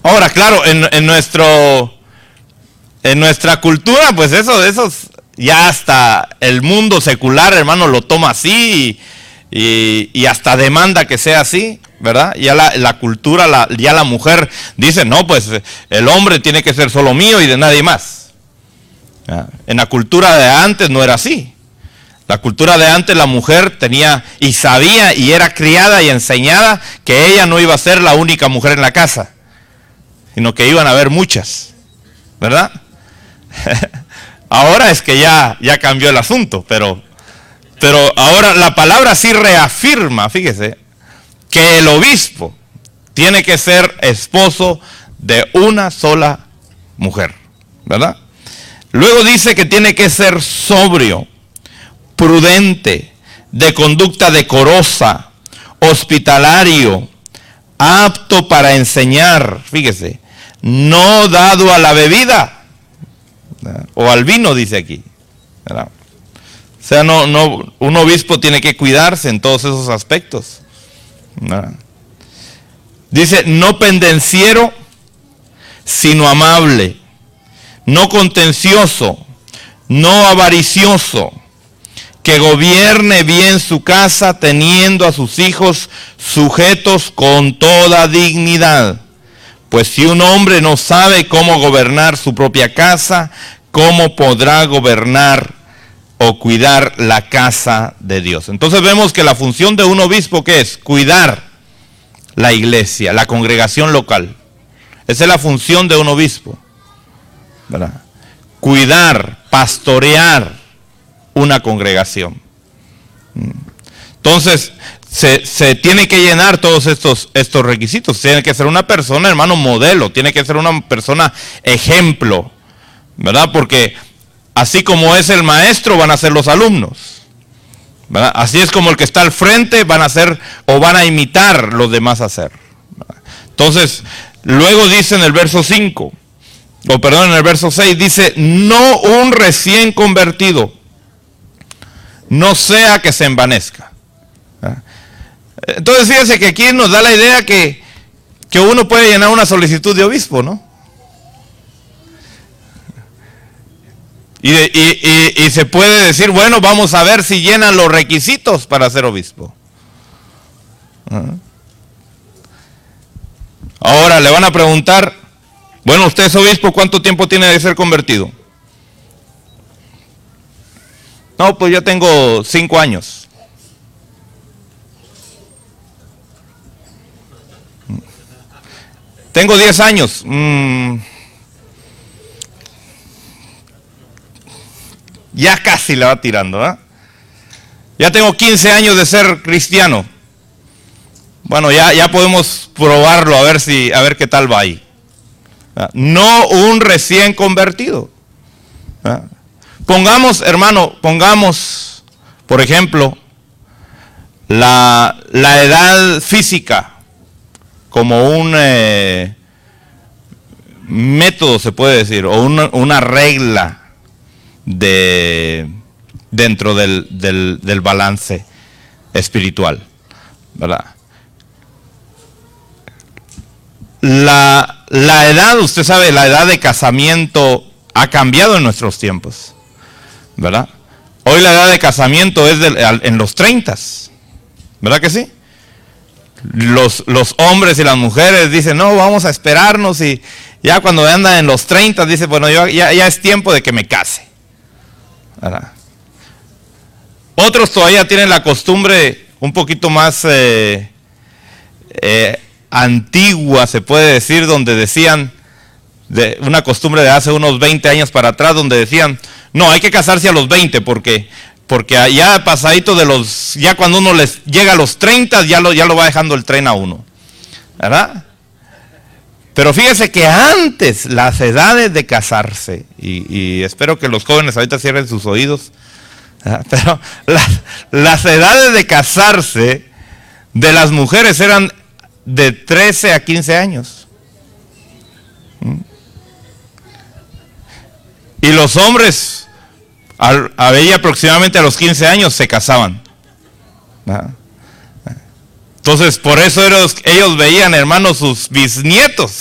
Ahora, claro, en nuestra cultura, pues eso ya hasta el mundo secular, hermano, lo toma así y hasta demanda que sea así, ¿verdad? Ya la cultura, ya la mujer dice, no, pues el hombre tiene que ser solo mío y de nadie más. En la cultura de antes no era así. La cultura de antes, la mujer tenía y sabía y era criada y enseñada que ella no iba a ser la única mujer en la casa, sino que iban a haber muchas, ¿verdad? Ahora es que ya cambió el asunto, pero ahora la palabra sí reafirma, fíjese, que el obispo tiene que ser esposo de una sola mujer, ¿verdad? Luego dice que tiene que ser sobrio, prudente, de conducta decorosa, hospitalario, apto para enseñar, fíjese, no dado a la bebida, ¿verdad? O al vino, dice aquí, ¿verdad? O sea, un obispo tiene que cuidarse en todos esos aspectos, ¿verdad? Dice, no pendenciero, sino amable, no contencioso, no avaricioso, que gobierne bien su casa, teniendo a sus hijos sujetos con toda dignidad. Pues si un hombre no sabe cómo gobernar su propia casa, ¿cómo podrá gobernar o cuidar la casa de Dios? Entonces vemos que la función de un obispo, ¿qué es? Cuidar la iglesia, la congregación local. Esa es la función de un obispo, ¿verdad? Cuidar, pastorear una congregación. Entonces, se tiene que llenar todos estos requisitos. Tiene que ser una persona, hermano, modelo. Tiene que ser una persona ejemplo, ¿verdad? Porque así como es el maestro, van a ser los alumnos, ¿verdad? Así es como el que está al frente van a ser o van a imitar los demás a hacer, ¿verdad? Entonces, luego dice en el verso 5, en el verso 6, dice, no un recién convertido, no sea que se envanezca. Entonces fíjense que aquí nos da la idea que uno puede llenar una solicitud de obispo, ¿no? Y se puede decir, bueno, vamos a ver si llenan los requisitos para ser obispo. Ahora le van a preguntar, bueno, usted es obispo, ¿cuánto tiempo tiene de ser convertido? No, pues yo tengo 5 años. Tengo 10 años. Ya casi le va tirando, ¿eh? Ya tengo 15 años de ser cristiano. Bueno, ya podemos probarlo a ver qué tal va ahí. No un recién convertido. Pongamos, hermano, por ejemplo, la edad física como un método, se puede decir, o una regla dentro del balance espiritual, ¿verdad? La edad, usted sabe, la edad de casamiento ha cambiado en nuestros tiempos, ¿verdad? Hoy la edad de casamiento es en los 30, ¿verdad que sí? Los hombres y las mujeres dicen, no, vamos a esperarnos, y ya cuando andan en los 30 dice, bueno, ya es tiempo de que me case, ¿verdad? Otros todavía tienen la costumbre un poquito más antigua, se puede decir, donde decían, de una costumbre de hace unos 20 años para atrás, donde decían, no, hay que casarse a los 20 porque ya pasadito ya cuando uno les llega a los 30 ya lo va dejando el tren a uno, ¿verdad? Pero fíjese que antes las edades de casarse, y espero que los jóvenes ahorita cierren sus oídos, ¿verdad? Pero las edades de casarse de las mujeres eran de 13 a 15 años. Y los hombres, aproximadamente a los 15 años, se casaban, ¿verdad? Entonces, por eso ellos veían, hermanos, sus bisnietos